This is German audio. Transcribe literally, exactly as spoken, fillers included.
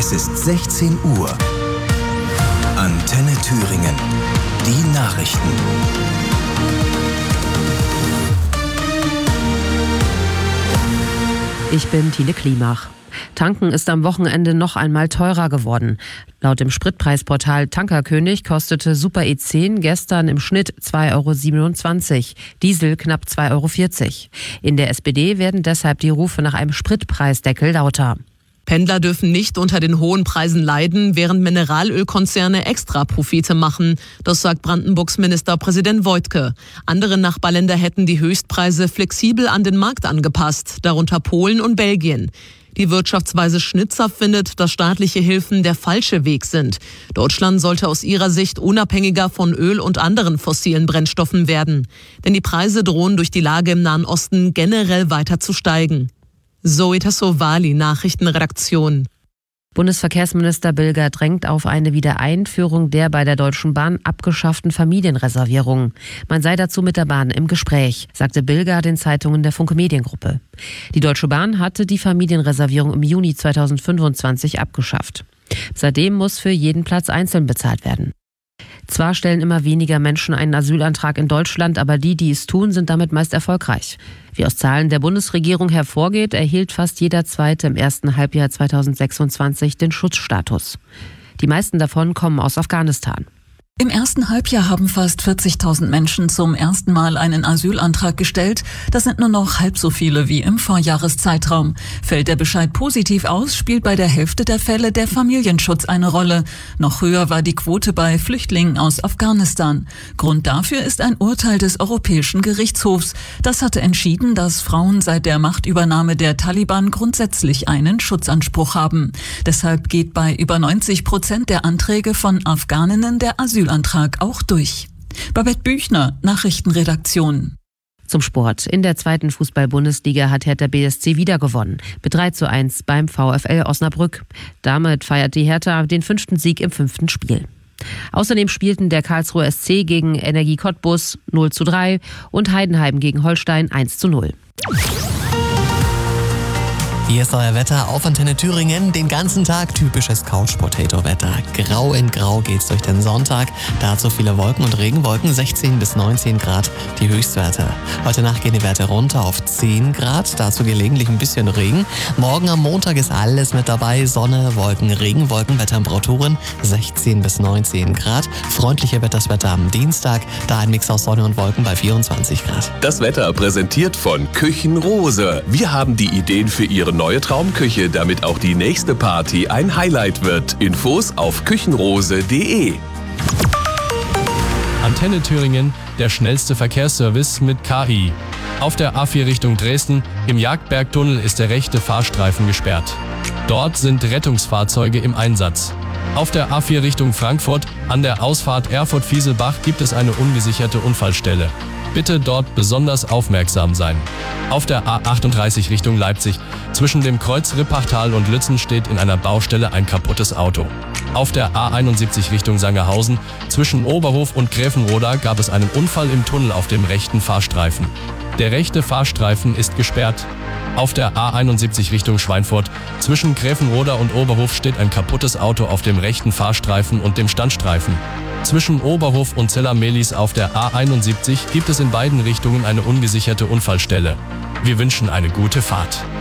Es ist sechzehn Uhr. Antenne Thüringen. Die Nachrichten. Ich bin Tine Klimach. Tanken ist am Wochenende noch einmal teurer geworden. Laut dem Spritpreisportal Tankerkönig kostete Super E zehn gestern im Schnitt zwei Euro siebenundzwanzig, Diesel knapp zwei Euro vierzig. In der S P D werden deshalb die Rufe nach einem Spritpreisdeckel lauter. Pendler dürfen nicht unter den hohen Preisen leiden, während Mineralölkonzerne Extraprofite machen. Das sagt Brandenburgs Ministerpräsident Woidke. Andere Nachbarländer hätten die Höchstpreise flexibel an den Markt angepasst, darunter Polen und Belgien. Die Wirtschaftsweise Schnitzer findet, dass staatliche Hilfen der falsche Weg sind. Deutschland sollte aus ihrer Sicht unabhängiger von Öl und anderen fossilen Brennstoffen werden. Denn die Preise drohen durch die Lage im Nahen Osten generell weiter zu steigen. Zoe Tassovali, Nachrichtenredaktion. Bundesverkehrsminister Bilger drängt auf eine Wiedereinführung der bei der Deutschen Bahn abgeschafften Familienreservierung. Man sei dazu mit der Bahn im Gespräch, sagte Bilger den Zeitungen der Funke Mediengruppe. Die Deutsche Bahn hatte die Familienreservierung im Juni zweitausendfünfundzwanzig abgeschafft. Seitdem muss für jeden Platz einzeln bezahlt werden. Zwar stellen immer weniger Menschen einen Asylantrag in Deutschland, aber die, die es tun, sind damit meist erfolgreich. Wie aus Zahlen der Bundesregierung hervorgeht, erhielt fast jeder Zweite im ersten Halbjahr zweitausendsechsundzwanzig den Schutzstatus. Die meisten davon kommen aus Afghanistan. Im ersten Halbjahr haben fast vierzigtausend Menschen zum ersten Mal einen Asylantrag gestellt. Das sind nur noch halb so viele wie im Vorjahreszeitraum. Fällt der Bescheid positiv aus, spielt bei der Hälfte der Fälle der Familienschutz eine Rolle. Noch höher war die Quote bei Flüchtlingen aus Afghanistan. Grund dafür ist ein Urteil des Europäischen Gerichtshofs. Das hatte entschieden, dass Frauen seit der Machtübernahme der Taliban grundsätzlich einen Schutzanspruch haben. Deshalb geht bei über neunzig Prozent der Anträge von Afghaninnen der Asyl Antrag auch durch. Babette Büchner, Nachrichtenredaktion. Zum Sport. In der zweiten Fußball-Bundesliga hat Hertha B S C wieder gewonnen. Mit drei zu eins beim VfL Osnabrück. Damit feiert die Hertha den fünften Sieg im fünften Spiel. Außerdem spielten der Karlsruher S C gegen Energie Cottbus null zu drei und Heidenheim gegen Holstein eins zu null. Hier ist euer Wetter auf Antenne Thüringen. Den ganzen Tag typisches Couch-Potato-Wetter. Grau in Grau geht's durch den Sonntag. Dazu viele Wolken und Regenwolken, sechzehn bis neunzehn Grad die Höchstwerte. Heute Nacht gehen die Werte runter auf zehn Grad, dazu gelegentlich ein bisschen Regen. Morgen am Montag ist alles mit dabei. Sonne, Wolken, Regenwolken bei Temperaturen sechzehn bis neunzehn Grad. Freundlicher wird das Wetter am Dienstag, da ein Mix aus Sonne und Wolken bei vierundzwanzig Grad. Das Wetter präsentiert von Küchenrose. Wir haben die Ideen für Ihre neue Traumküche, damit auch die nächste Party ein Highlight wird. Infos auf küchenrose punkt de. Antenne Thüringen, der schnellste Verkehrsservice mit K I. Auf der A vier Richtung Dresden, im Jagdbergtunnel ist der rechte Fahrstreifen gesperrt. Dort sind Rettungsfahrzeuge im Einsatz. Auf der A vier Richtung Frankfurt, an der Ausfahrt Erfurt-Fieselbach gibt es eine ungesicherte Unfallstelle. Bitte dort besonders aufmerksam sein. Auf der A achtunddreißig Richtung Leipzig, zwischen dem Kreuz Rippachtal und Lützen steht in einer Baustelle ein kaputtes Auto. Auf der A einundsiebzig Richtung Sangerhausen, zwischen Oberhof und Gräfenroda gab es einen Unfall im Tunnel auf dem rechten Fahrstreifen. Der rechte Fahrstreifen ist gesperrt. Auf der A einundsiebzig Richtung Schweinfurt, zwischen Gräfenroda und Oberhof steht ein kaputtes Auto auf dem rechten Fahrstreifen und dem Standstreifen. Zwischen Oberhof und Zella-Mehlis auf der A einundsiebzig gibt es in beiden Richtungen eine ungesicherte Unfallstelle. Wir wünschen eine gute Fahrt.